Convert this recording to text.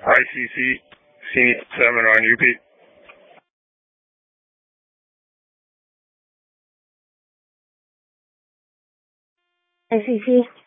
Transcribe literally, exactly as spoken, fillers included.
I C C, scene seven on U P. I C C.